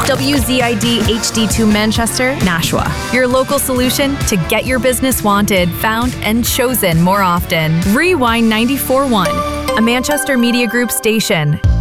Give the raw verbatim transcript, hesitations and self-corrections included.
W Z I D H D two Manchester, Nashua. Your local solution to get your business wanted, found, and chosen more often. Rewind ninety-four point one, a Manchester Media Group station.